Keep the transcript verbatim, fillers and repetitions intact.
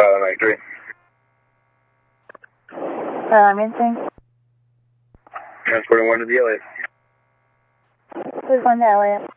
Tyler Mike three. Uh, I'm insane. Transporting one to the Elliott. Who's on to Elliott?